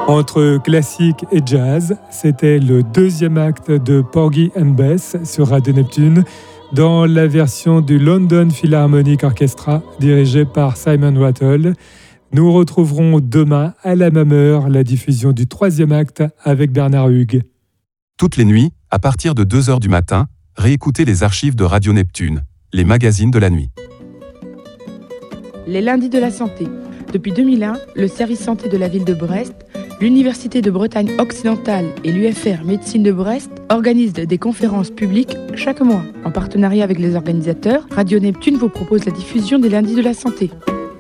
Entre classique et jazz, c'était le deuxième acte de Porgy and Bess sur Radio Neptune, dans la version du London Philharmonic Orchestra, dirigée par Simon Rattle. Nous retrouverons demain à la même heure la diffusion du troisième acte avec Bernard Hugues. Toutes les nuits, à partir de 2h du matin, réécoutez les archives de Radio Neptune, les magazines de la nuit. Les lundis de la santé. Depuis 2001, le service santé de la ville de Brest, l'Université de Bretagne occidentale et l'UFR Médecine de Brest organisent des conférences publiques chaque mois. En partenariat avec les organisateurs, Radio Neptune vous propose la diffusion des lundis de la santé.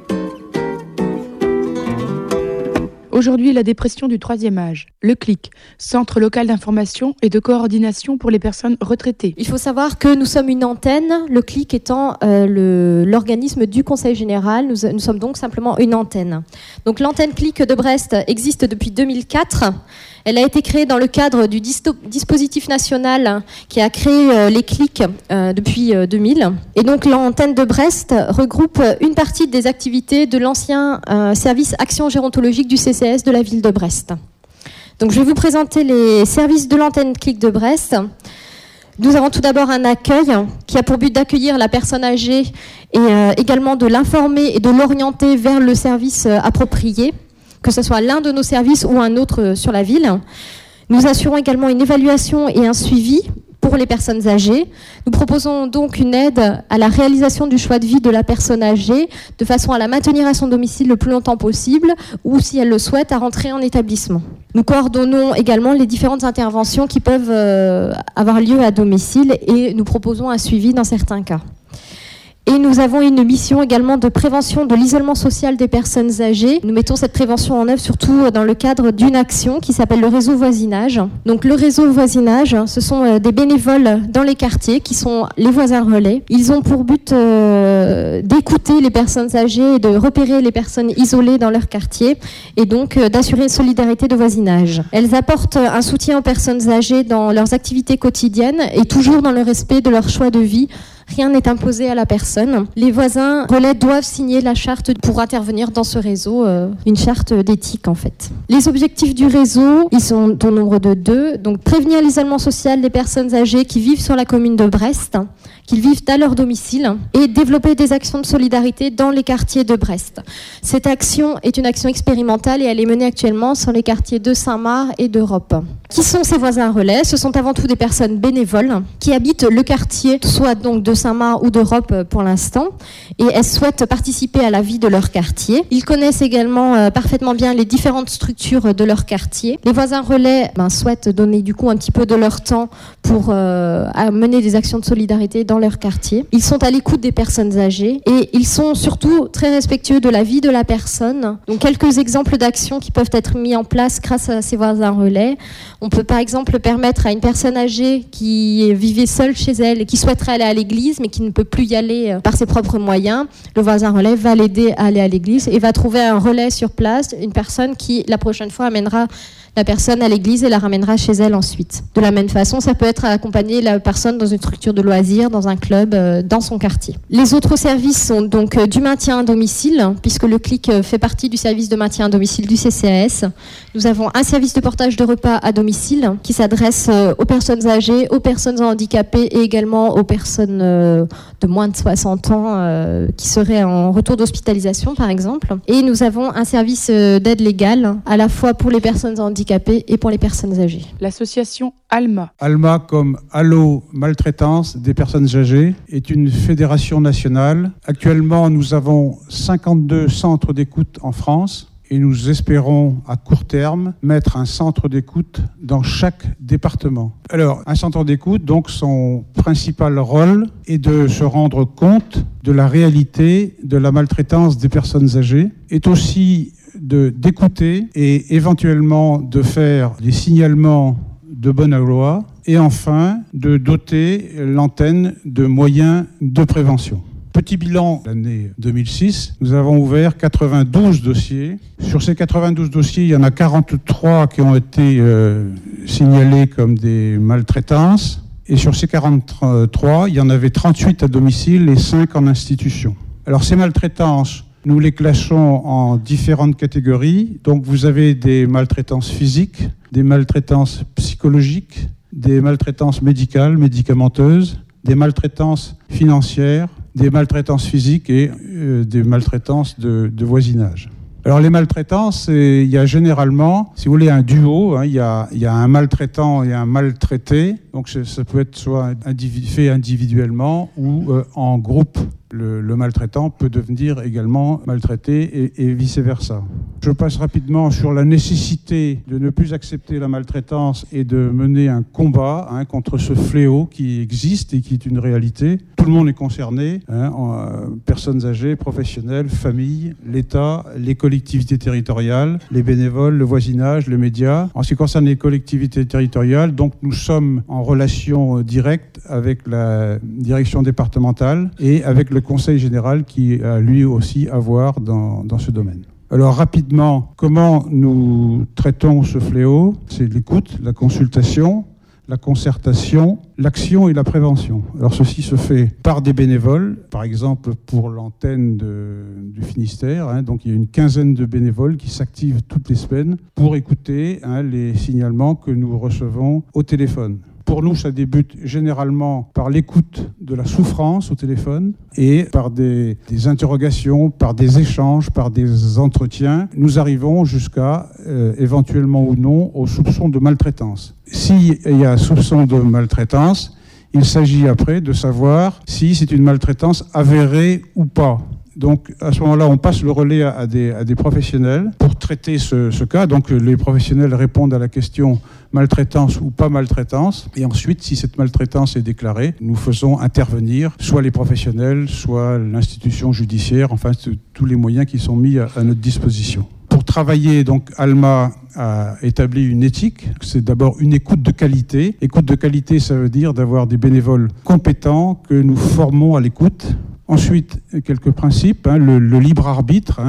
Aujourd'hui, la dépression du troisième âge. Le CLIC, Centre local d'information et de coordination pour les personnes retraitées. Il faut savoir que nous sommes une antenne, le CLIC étant l'organisme du Conseil général. Nous sommes donc simplement une antenne. Donc l'antenne CLIC de Brest existe depuis 2004. Elle a été créée dans le cadre du dispositif national qui a créé les CLIC depuis 2000. Et donc l'antenne de Brest regroupe une partie des activités de l'ancien service action gérontologique du CCS de la ville de Brest. Donc je vais vous présenter les services de l'antenne CLIC de Brest. Nous avons tout d'abord un accueil qui a pour but d'accueillir la personne âgée et également de l'informer et de l'orienter vers le service approprié, que ce soit l'un de nos services ou un autre sur la ville. Nous assurons également une évaluation et un suivi pour les personnes âgées. Nous proposons donc une aide à la réalisation du choix de vie de la personne âgée, de façon à la maintenir à son domicile le plus longtemps possible, ou si elle le souhaite, à rentrer en établissement. Nous coordonnons également les différentes interventions qui peuvent avoir lieu à domicile et nous proposons un suivi dans certains cas. Et nous avons une mission également de prévention de l'isolement social des personnes âgées. Nous mettons cette prévention en œuvre surtout dans le cadre d'une action qui s'appelle le réseau voisinage. Donc le réseau voisinage, ce sont des bénévoles dans les quartiers qui sont les voisins relais. Ils ont pour but d'écouter les personnes âgées et de repérer les personnes isolées dans leur quartier et donc d'assurer une solidarité de voisinage. Elles apportent un soutien aux personnes âgées dans leurs activités quotidiennes et toujours dans le respect de leur choix de vie. Rien n'est imposé à la personne. Les voisins relais doivent signer la charte pour intervenir dans ce réseau, une charte d'éthique en fait. Les objectifs du réseau, ils sont au nombre de 2. Donc prévenir l'isolement social des personnes âgées qui vivent sur la commune de Brest, qu'ils vivent à leur domicile, et développer des actions de solidarité dans les quartiers de Brest. Cette action est une action expérimentale et elle est menée actuellement sur les quartiers de Saint-Marc et d'Europe. Qui sont ces voisins relais ? Ce sont avant tout des personnes bénévoles qui habitent le quartier, soit donc de Saint-Marc ou d'Europe pour l'instant, et elles souhaitent participer à la vie de leur quartier. Ils connaissent également parfaitement bien les différentes structures de leur quartier. Les voisins relais souhaitent donner du coup un petit peu de leur temps pour mener des actions de solidarité dans leur quartier. Ils sont à l'écoute des personnes âgées et ils sont surtout très respectueux de la vie de la personne. Donc quelques exemples d'actions qui peuvent être mis en place grâce à ces voisins relais. On peut par exemple permettre à une personne âgée qui vivait seule chez elle et qui souhaiterait aller à l'église mais qui ne peut plus y aller par ses propres moyens, le voisin relais va l'aider à aller à l'église et va trouver un relais sur place, une personne qui la prochaine fois amènera la personne à l'église et la ramènera chez elle ensuite. De la même façon, ça peut être accompagner la personne dans une structure de loisirs, dans un club, dans son quartier. Les autres services sont donc du maintien à domicile, puisque le CLIC fait partie du service de maintien à domicile du CCAS. Nous avons un service de portage de repas à domicile qui s'adresse aux personnes âgées, aux personnes handicapées et également aux personnes de moins de 60 ans qui seraient en retour d'hospitalisation, par exemple. Et nous avons un service d'aide légale, à la fois pour les personnes handicapées et pour les personnes âgées. L'association ALMA. ALMA, comme Allo Maltraitance des personnes âgées, est une fédération nationale. Actuellement, nous avons 52 centres d'écoute en France et nous espérons à court terme mettre un centre d'écoute dans chaque département. Alors, un centre d'écoute, donc son principal rôle est de se rendre compte de la réalité de la maltraitance des personnes âgées, est aussi d'écouter et éventuellement de faire des signalements de bonne loi et enfin de doter l'antenne de moyens de prévention. Petit bilan, l'année 2006, nous avons ouvert 92 dossiers. Sur ces 92 dossiers, il y en a 43 qui ont été signalés comme des maltraitances. Et sur ces 43, il y en avait 38 à domicile et 5 en institution. Alors ces maltraitances Nous les classons en différentes catégories. Donc vous avez des maltraitances physiques, des maltraitances psychologiques, des maltraitances médicales, médicamenteuses, des maltraitances financières, des maltraitances physiques et des maltraitances de voisinage. Alors les maltraitances, il y a généralement, si vous voulez, un duo, hein, il y a un maltraitant et un maltraité, donc ça peut être soit fait individuellement ou en groupe. Le maltraitant peut devenir également maltraité et vice-versa. Je passe rapidement sur la nécessité de ne plus accepter la maltraitance et de mener un combat contre ce fléau qui existe et qui est une réalité. Tout le monde est concerné, personnes âgées, professionnels, familles, l'État, les collectivités territoriales, les bénévoles, le voisinage, les médias. En ce qui concerne les collectivités territoriales, donc nous sommes en relation directe avec la direction départementale et avec le Conseil général qui a lui aussi à voir dans ce domaine. Alors rapidement, comment nous traitons ce fléau ? C'est l'écoute, la consultation, la concertation, l'action et la prévention. Alors ceci se fait par des bénévoles, par exemple pour l'antenne du Finistère. Donc il y a une quinzaine de bénévoles qui s'activent toutes les semaines pour écouter les signalements que nous recevons au téléphone. Pour nous, ça débute généralement par l'écoute de la souffrance au téléphone et par des interrogations, par des échanges, par des entretiens. Nous arrivons jusqu'à, éventuellement ou non, au soupçon de maltraitance. S'il y a soupçon de maltraitance, il s'agit après de savoir si c'est une maltraitance avérée ou pas. Donc à ce moment-là, on passe le relais à des professionnels pour traiter ce cas. Donc les professionnels répondent à la question maltraitance ou pas maltraitance. Et ensuite, si cette maltraitance est déclarée, nous faisons intervenir soit les professionnels, soit l'institution judiciaire, enfin tous les moyens qui sont mis à notre disposition. Pour travailler, donc, Alma a établi une éthique. C'est d'abord une écoute de qualité. Écoute de qualité, ça veut dire d'avoir des bénévoles compétents que nous formons à l'écoute. Ensuite, quelques principes, le libre arbitre,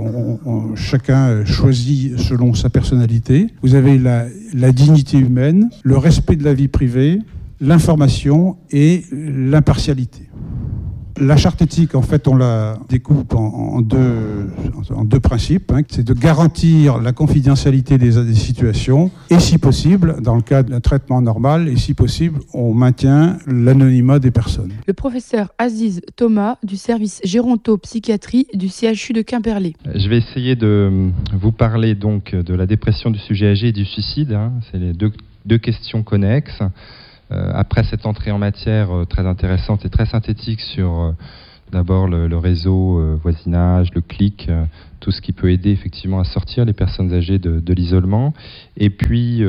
chacun choisit selon sa personnalité. Vous avez la dignité humaine, le respect de la vie privée, l'information et l'impartialité. La charte éthique, en fait, on la découpe en deux principes. C'est de garantir la confidentialité des situations et, si possible, dans le cas d'un traitement normal, et si possible, on maintient l'anonymat des personnes. Le professeur Aziz Thomas du service géronto-psychiatrie du CHU de Quimperlé. Je vais essayer de vous parler donc de la dépression, du sujet âgé et du suicide. C'est les deux questions connexes. Après cette entrée en matière très intéressante et très synthétique sur d'abord le réseau voisinage, le clic, tout ce qui peut aider effectivement à sortir les personnes âgées de l'isolement, et puis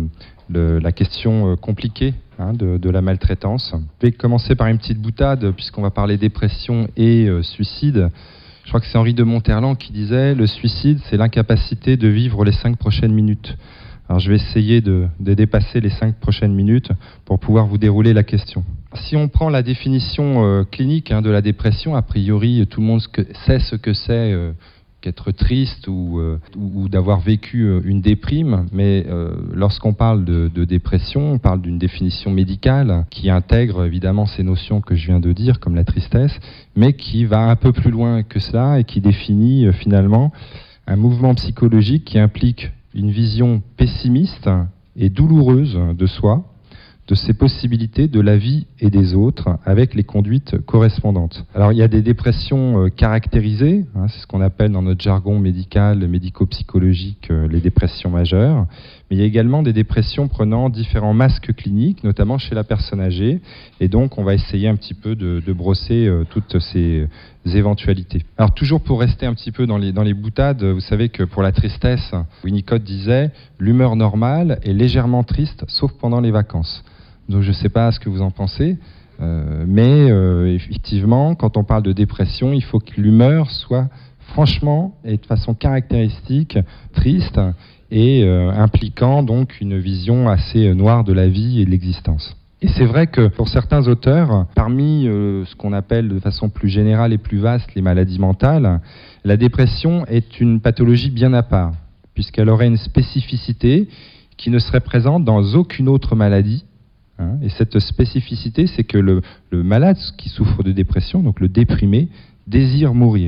la question compliquée de la maltraitance. Je vais commencer par une petite boutade puisqu'on va parler dépression et suicide. Je crois que c'est Henri de Monterland qui disait « Le suicide, c'est l'incapacité de vivre les 5 prochaines minutes ». Alors je vais essayer de dépasser les 5 prochaines minutes pour pouvoir vous dérouler la question. Si on prend la définition clinique de la dépression, a priori tout le monde sait ce que c'est qu'être triste ou d'avoir vécu une déprime, mais lorsqu'on parle de dépression, on parle d'une définition médicale qui intègre évidemment ces notions que je viens de dire, comme la tristesse, mais qui va un peu plus loin que cela et qui définit finalement un mouvement psychologique qui implique une vision pessimiste et douloureuse de soi, de ses possibilités, de la vie et des autres, avec les conduites correspondantes. Alors il y a des dépressions caractérisées, c'est ce qu'on appelle dans notre jargon médical, médico-psychologique, les dépressions majeures, mais il y a également des dépressions prenant différents masques cliniques, notamment chez la personne âgée, et donc on va essayer un petit peu de brosser toutes ces éventualités. Alors toujours pour rester un petit peu dans les boutades, vous savez que pour la tristesse, Winnicott disait « L'humeur normale est légèrement triste, sauf pendant les vacances ». Donc je ne sais pas ce que vous en pensez, mais effectivement, quand on parle de dépression, il faut que l'humeur soit franchement et de façon caractéristique triste et impliquant donc une vision assez noire de la vie et de l'existence. Et c'est vrai que pour certains auteurs, parmi ce qu'on appelle de façon plus générale et plus vaste les maladies mentales, la dépression est une pathologie bien à part, puisqu'elle aurait une spécificité qui ne serait présente dans aucune autre maladie. Et cette spécificité, c'est que le malade qui souffre de dépression, donc le déprimé, désire mourir.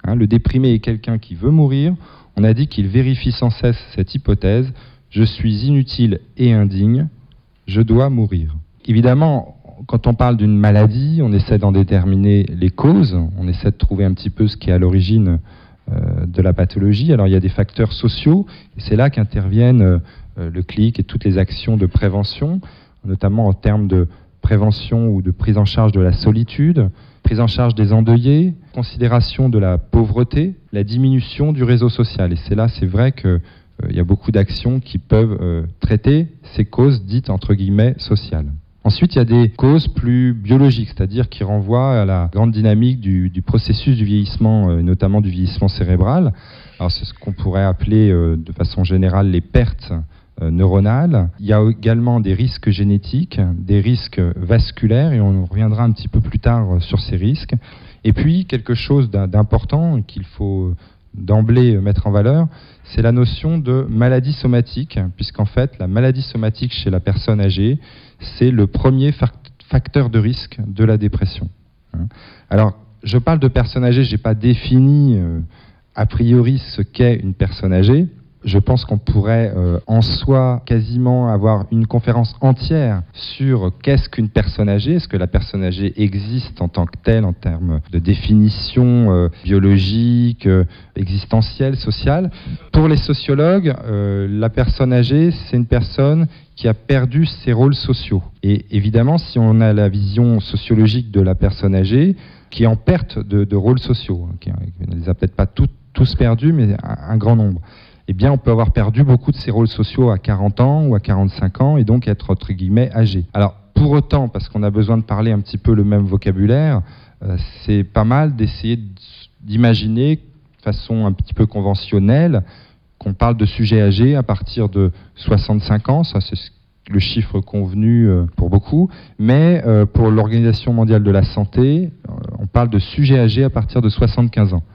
Le déprimé est quelqu'un qui veut mourir. On a dit qu'il vérifie sans cesse cette hypothèse. Je suis inutile et indigne, je dois mourir. Évidemment, quand on parle d'une maladie, on essaie d'en déterminer les causes, on essaie de trouver un petit peu ce qui est à l'origine de la pathologie. Alors il y a des facteurs sociaux, et c'est là qu'interviennent le CLIC et toutes les actions de prévention, notamment en termes de prévention ou de prise en charge de la solitude, prise en charge des endeuillés, considération de la pauvreté, la diminution du réseau social. Et c'est là, c'est vrai qu'il y a beaucoup d'actions qui peuvent traiter ces causes dites entre guillemets sociales. Ensuite, il y a des causes plus biologiques, c'est-à-dire qui renvoient à la grande dynamique du processus du vieillissement, notamment du vieillissement cérebral. Alors, c'est ce qu'on pourrait appeler de façon générale les pertes neuronales. Il y a également des risques génétiques, des risques vasculaires, et on reviendra un petit peu plus tard sur ces risques. Et puis, quelque chose d'important qu'il faut d'emblée mettre en valeur, c'est la notion de maladie somatique, puisqu'en fait, la maladie somatique chez la personne âgée, c'est le premier facteur de risque de la dépression. Alors, je parle de personne âgée, je n'ai pas défini a priori ce qu'est une personne âgée. Je pense qu'on pourrait en soi quasiment avoir une conférence entière sur qu'est-ce qu'une personne âgée. Est-ce que la personne âgée existe en tant que telle, en termes de définition biologique, existentielle, sociale. Pour les sociologues, la personne âgée, c'est une personne qui a perdu ses rôles sociaux. Et évidemment, si on a la vision sociologique de la personne âgée, qui est en perte de rôles sociaux, qui ne les a peut-être pas tous perdus, mais un grand nombre, eh bien, on peut avoir perdu beaucoup de ses rôles sociaux à 40 ans ou à 45 ans et donc être, entre guillemets, âgé. Alors, pour autant, parce qu'on a besoin de parler un petit peu le même vocabulaire, c'est pas mal d'essayer d'imaginer, de façon un petit peu conventionnelle, qu'on parle de sujets âgés à partir de 65 ans, ça c'est le chiffre convenu pour beaucoup, mais pour l'Organisation mondiale de la santé, on parle de sujets âgés à partir de 75 ans.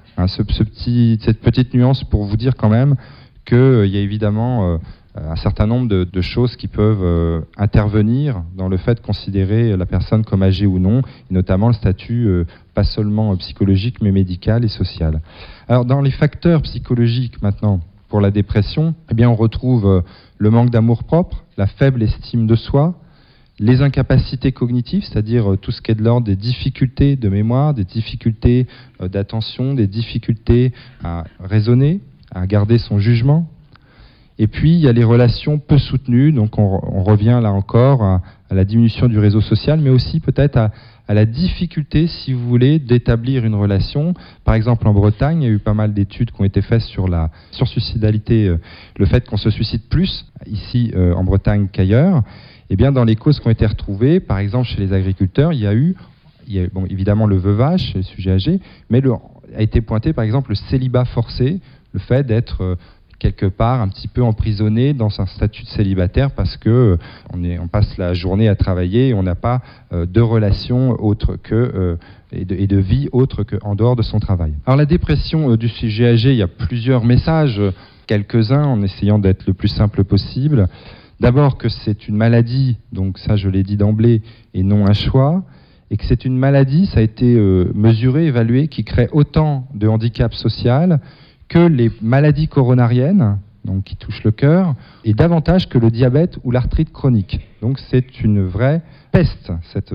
Cette petite nuance pour vous dire quand même qu'il y a évidemment un certain nombre de choses qui peuvent intervenir dans le fait de considérer la personne comme âgée ou non, et notamment le statut pas seulement psychologique mais médical et social. Alors dans les facteurs psychologiques maintenant pour la dépression, eh bien on retrouve le manque d'amour-propre, la faible estime de soi, les incapacités cognitives, c'est-à-dire tout ce qui est de l'ordre des difficultés de mémoire, des difficultés d'attention, des difficultés à raisonner, à garder son jugement. Et puis, il y a les relations peu soutenues, donc on revient là encore à la diminution du réseau social, mais aussi peut-être à la difficulté, si vous voulez, d'établir une relation. Par exemple, en Bretagne, il y a eu pas mal d'études qui ont été faites sur la sursuicidalité, le fait qu'on se suicide plus ici en Bretagne qu'ailleurs. Eh bien, dans les causes qui ont été retrouvées, par exemple chez les agriculteurs, il y a bon, évidemment le veuvage chez les sujets âgés, mais a été pointé par exemple le célibat forcé, le fait d'être quelque part un petit peu emprisonné dans un statut de célibataire parce que on passe la journée à travailler et on n'a pas de relations autres que et de vie autre qu'en dehors de son travail. Alors la dépression du sujet âgé, il y a plusieurs messages, quelques-uns en essayant d'être le plus simple possible. D'abord que c'est une maladie, donc ça je l'ai dit d'emblée, et non un choix, et que c'est une maladie, ça a été mesuré, évalué, qui crée autant de handicap social que les maladies coronariennes, donc qui touchent le cœur, et davantage que le diabète ou l'arthrite chronique. Donc c'est une vraie peste,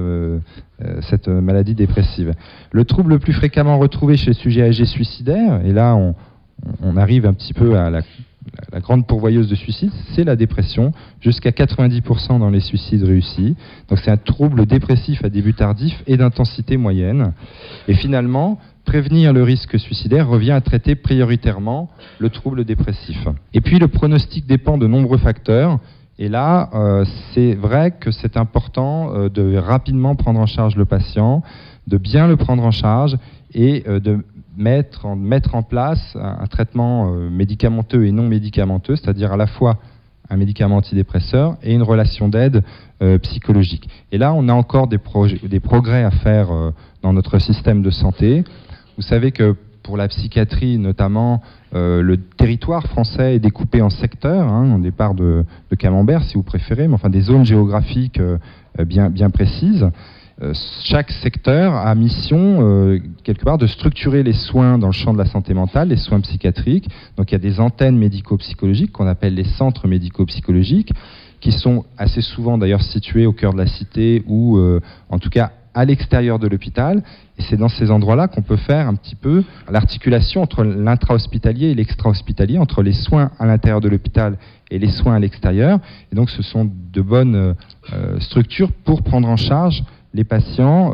cette maladie dépressive. Le trouble le plus fréquemment retrouvé chez les sujets âgés suicidaires, et là on arrive un petit peu à la grande pourvoyeuse de suicide, c'est la dépression, jusqu'à 90% dans les suicides réussis. Donc c'est un trouble dépressif à début tardif et d'intensité moyenne. Et finalement, prévenir le risque suicidaire revient à traiter prioritairement le trouble dépressif. Et puis le pronostic dépend de nombreux facteurs. Et là, c'est vrai que c'est important de rapidement prendre en charge le patient, de bien le prendre en charge et de mettre en place un traitement médicamenteux et non médicamenteux, c'est-à-dire à la fois un médicament antidépresseur et une relation d'aide psychologique. Et là, on a encore des progrès à faire dans notre système de santé. Vous savez que pour la psychiatrie, notamment, le territoire français est découpé en secteurs, au départ de Camembert, si vous préférez, mais enfin des zones géographiques bien précises. chaque secteur a mission, quelque part, de structurer les soins dans le champ de la santé mentale, les soins psychiatriques. Donc il y a des antennes médico-psychologiques qu'on appelle les centres médico-psychologiques, qui sont assez souvent d'ailleurs situés au cœur de la cité ou en tout cas à l'extérieur de l'hôpital. Et c'est dans ces endroits-là qu'on peut faire un petit peu l'articulation entre l'intra-hospitalier et l'extra-hospitalier, entre les soins à l'intérieur de l'hôpital et les soins à l'extérieur. Et donc ce sont de bonnes structures pour prendre en charge les patients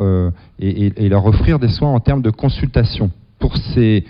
et leur offrir des soins en termes de consultation. Pour ces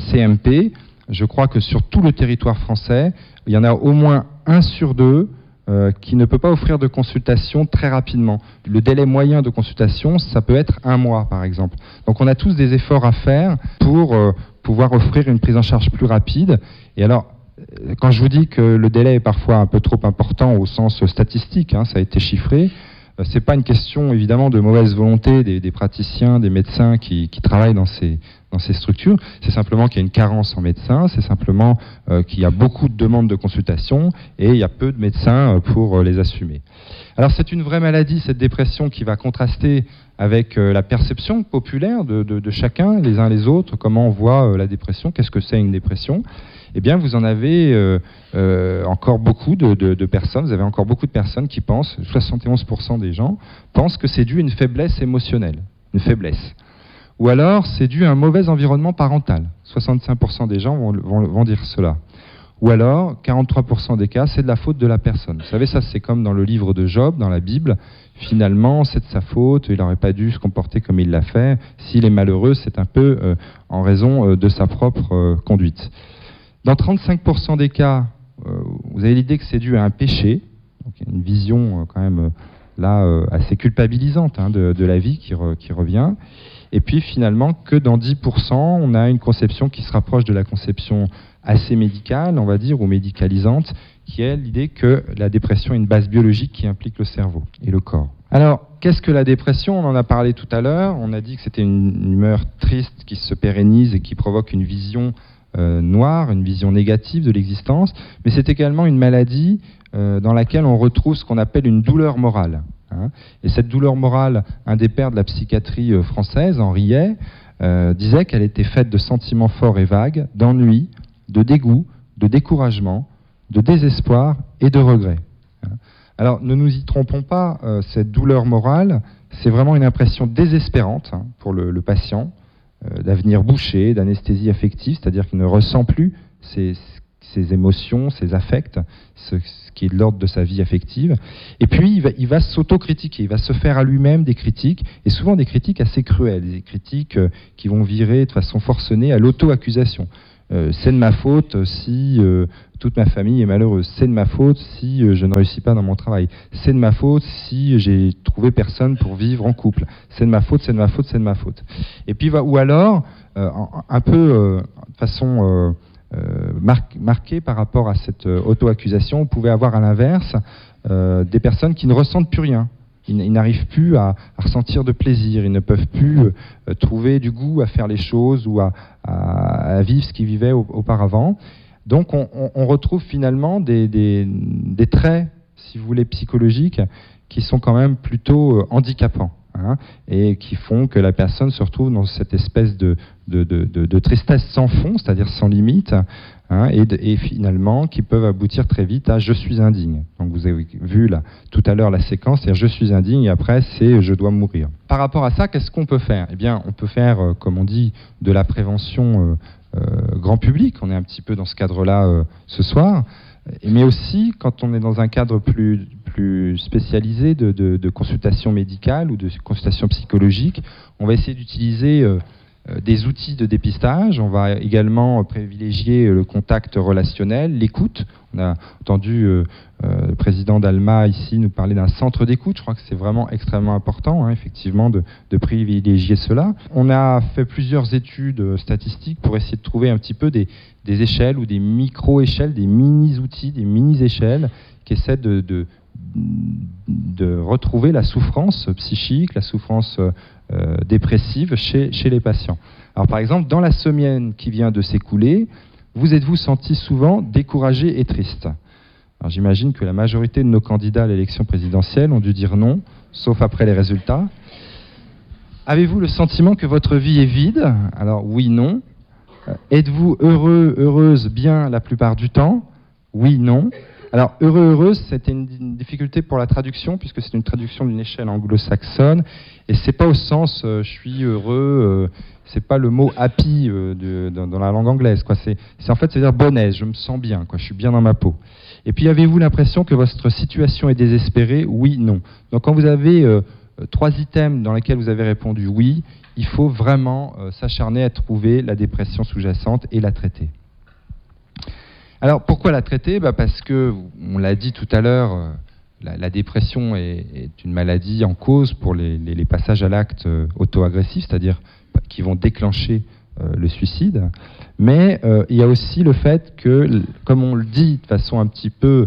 CMP, je crois que sur tout le territoire français, il y en a au moins 1 sur 2 qui ne peut pas offrir de consultation très rapidement. Le délai moyen de consultation, ça peut être 1 mois, par exemple. Donc on a tous des efforts à faire pour pouvoir offrir une prise en charge plus rapide. Et alors, quand je vous dis que le délai est parfois un peu trop important au sens statistique, ça a été chiffré, c'est pas une question évidemment de mauvaise volonté des praticiens, des médecins qui travaillent dans ces structures. C'est simplement qu'il y a une carence en médecins, c'est simplement qu'il y a beaucoup de demandes de consultation et il y a peu de médecins pour les assumer. Alors c'est une vraie maladie, cette dépression, qui va contraster avec la perception populaire de chacun, les uns les autres, comment on voit la dépression, qu'est-ce que c'est une dépression. Eh bien, vous en avez encore beaucoup de personnes, vous avez encore beaucoup de personnes qui pensent, 71% des gens, pensent que c'est dû à une faiblesse émotionnelle, une faiblesse. Ou alors, c'est dû à un mauvais environnement parental. 65% des gens vont dire cela. Ou alors, 43% des cas, c'est de la faute de la personne. Vous savez, ça c'est comme dans le livre de Job, dans la Bible. Finalement, c'est de sa faute, il n'aurait pas dû se comporter comme il l'a fait. S'il est malheureux, c'est un peu en raison de sa propre conduite. Dans 35% des cas, vous avez l'idée que c'est dû à un péché, donc une vision quand même là assez culpabilisante de la vie qui revient. Et puis finalement que dans 10%, on a une conception qui se rapproche de la conception assez médicale, on va dire, ou médicalisante, qui est l'idée que la dépression est une base biologique qui implique le cerveau et le corps. Alors, qu'est-ce que la dépression ? On en a parlé tout à l'heure, on a dit que c'était une humeur triste qui se pérennise et qui provoque une vision noire, une vision négative de l'existence, mais c'est également une maladie dans laquelle on retrouve ce qu'on appelle une douleur morale. Et cette douleur morale, un des pères de la psychiatrie française, Henri Hay, disait qu'elle était faite de sentiments forts et vagues, d'ennui, de dégoût, de découragement, de désespoir et de regret. Alors ne nous y trompons pas, cette douleur morale, c'est vraiment une impression désespérante pour le patient, d'avenir bouché, d'anesthésie affective, c'est-à-dire qu'il ne ressent plus ses émotions, ses affects, ce qui est de l'ordre de sa vie affective. Et puis, il va s'autocritiquer, il va se faire à lui-même des critiques, et souvent des critiques assez cruelles, des critiques qui vont virer de façon forcenée à l'auto-accusation. C'est de ma faute si toute ma famille est malheureuse. C'est de ma faute si je ne réussis pas dans mon travail. C'est de ma faute si j'ai trouvé personne pour vivre en couple. C'est de ma faute, c'est de ma faute, c'est de ma faute. Et puis, ou alors, un peu de façon marquée par rapport à cette auto-accusation, on pouvait avoir à l'inverse des personnes qui ne ressentent plus rien. Ils n'arrivent plus à ressentir de plaisir, ils ne peuvent plus trouver du goût à faire les choses ou à vivre ce qu'ils vivaient auparavant. Donc on retrouve finalement des traits, si vous voulez, psychologiques qui sont quand même plutôt handicapants, et qui font que la personne se retrouve dans cette espèce de tristesse sans fond, c'est-à-dire sans limite, et finalement qui peuvent aboutir très vite à « je suis indigne ». Donc vous avez vu là, tout à l'heure la séquence, c'est-à-dire « je suis indigne » et après c'est « je dois mourir ». Par rapport à ça, qu'est-ce qu'on peut faire ? Eh bien, on peut faire, comme on dit, de la prévention grand public. On est un petit peu dans ce cadre-là ce soir. Mais aussi, quand on est dans un cadre plus spécialisé de consultation médicale ou de consultation psychologique, on va essayer d'utiliser des outils de dépistage. On va également privilégier le contact relationnel, l'écoute. On a entendu le président d'Alma ici nous parler d'un centre d'écoute. Je crois que c'est vraiment extrêmement important, effectivement, de privilégier cela. On a fait plusieurs études statistiques pour essayer de trouver un petit peu des échelles ou des micro-échelles, des mini-outils, des mini-échelles qui essaient de retrouver la souffrance psychique, la souffrance dépressive chez les patients. Alors par exemple, dans la semaine qui vient de s'écouler, vous êtes-vous senti souvent découragé et triste ? Alors j'imagine que la majorité de nos candidats à l'élection présidentielle ont dû dire non, sauf après les résultats. Avez-vous le sentiment que votre vie est vide? Alors oui, non. Êtes-vous heureux, heureuse bien la plupart du temps? Oui, non. Alors heureux, heureuse, c'était une difficulté pour la traduction, puisque c'est une traduction d'une échelle anglo-saxonne, et c'est pas au sens je suis heureux, c'est pas le mot happy dans la langue anglaise, quoi. C'est en fait, c'est-à-dire bonne aise, je me sens bien, quoi, je suis bien dans ma peau. Et puis avez-vous l'impression que votre situation est désespérée? Oui, non. Donc quand vous avez 3 items dans lesquels vous avez répondu oui, il faut vraiment s'acharner à trouver la dépression sous-jacente et la traiter. Alors pourquoi la traiter? Parce que, on l'a dit tout à l'heure, la dépression est une maladie en cause pour les passages à l'acte auto-agressif, c'est-à-dire qui vont déclencher le suicide. Mais il y a aussi le fait que, comme on le dit de façon un petit peu,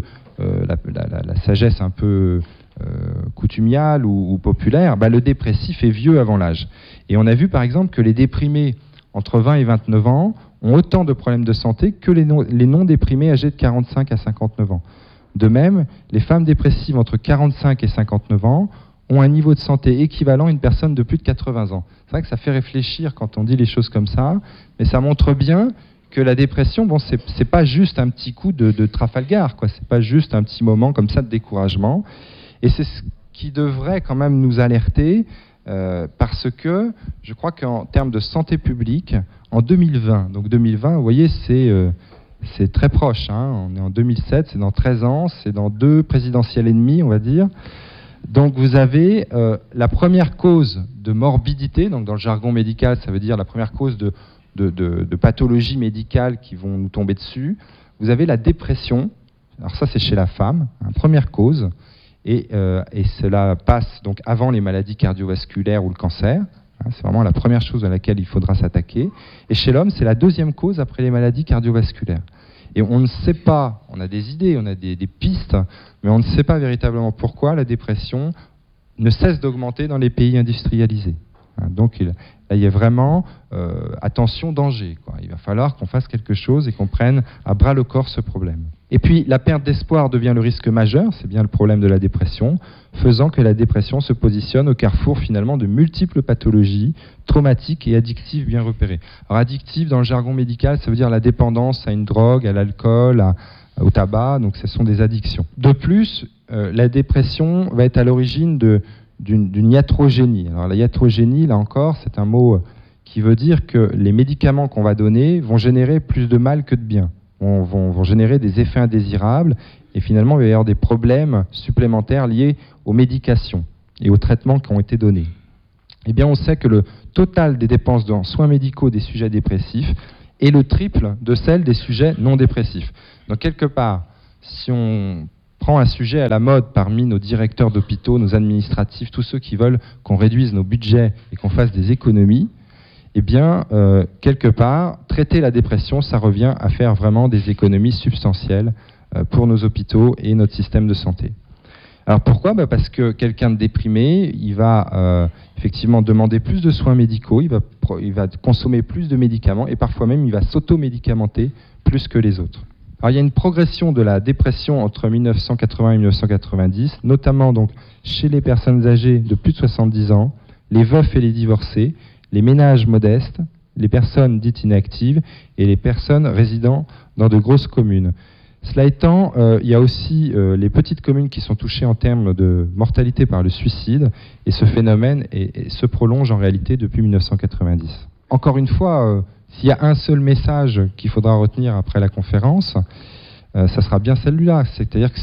la sagesse un peu coutumiale ou populaire, le dépressif est vieux avant l'âge. Et on a vu par exemple que les déprimés entre 20 et 29 ans ont autant de problèmes de santé que les non-déprimés âgés de 45 à 59 ans. De même, les femmes dépressives entre 45 et 59 ans ont un niveau de santé équivalent à une personne de plus de 80 ans. C'est vrai que ça fait réfléchir quand on dit les choses comme ça, mais ça montre bien que la dépression, c'est pas juste un petit coup de Trafalgar, quoi. C'est pas juste un petit moment comme ça de découragement. Et c'est ce qui devrait quand même nous alerter, parce que je crois qu'en termes de santé publique, en 2020, donc 2020, vous voyez, c'est très proche, hein. On est en 2007, c'est dans 13 ans, c'est dans 2 présidentielles et demie, on va dire. Donc vous avez la première cause de morbidité, donc dans le jargon médical, ça veut dire la première cause de pathologies médicales qui vont nous tomber dessus. Vous avez la dépression, alors ça c'est chez la femme, hein, première cause. Et cela passe donc avant les maladies cardiovasculaires ou le cancer. C'est vraiment la première chose à laquelle il faudra s'attaquer. Et chez l'homme, c'est la deuxième cause après les maladies cardiovasculaires. Et on ne sait pas, on a des idées, on a des pistes, mais on ne sait pas véritablement pourquoi la dépression ne cesse d'augmenter dans les pays industrialisés. Donc là, il y a vraiment attention, danger, quoi. Il va falloir qu'on fasse quelque chose et qu'on prenne à bras le corps ce problème. Et puis la perte d'espoir devient le risque majeur, c'est bien le problème de la dépression, faisant que la dépression se positionne au carrefour finalement de multiples pathologies traumatiques et addictives bien repérées. Alors addictive dans le jargon médical, ça veut dire la dépendance à une drogue, à l'alcool, au tabac, donc ce sont des addictions. De plus, la dépression va être à l'origine d'une iatrogénie. Alors la iatrogénie, là encore, c'est un mot qui veut dire que les médicaments qu'on va donner vont générer plus de mal que de bien. Vont générer des effets indésirables et finalement il va y avoir des problèmes supplémentaires liés aux médications et aux traitements qui ont été donnés. Eh bien on sait que le total des dépenses en soins médicaux des sujets dépressifs est le triple de celle des sujets non dépressifs. Donc quelque part, si on prend un sujet à la mode parmi nos directeurs d'hôpitaux, nos administratifs, tous ceux qui veulent qu'on réduise nos budgets et qu'on fasse des économies, eh bien, quelque part, traiter la dépression, ça revient à faire vraiment des économies substantielles pour nos hôpitaux et notre système de santé. Alors pourquoi ? Parce que quelqu'un de déprimé, il va effectivement demander plus de soins médicaux, il va consommer plus de médicaments et parfois même il va s'auto-médicamenter plus que les autres. Alors il y a une progression de la dépression entre 1980 et 1990, notamment donc chez les personnes âgées de plus de 70 ans, les veufs et les divorcés, les ménages modestes, les personnes dites inactives et les personnes résidant dans de grosses communes. Cela étant, il y a aussi les petites communes qui sont touchées en termes de mortalité par le suicide, et ce phénomène se prolonge en réalité depuis 1990. Encore une fois, s'il y a un seul message qu'il faudra retenir après la conférence, ça sera bien celui-là, c'est-à-dire que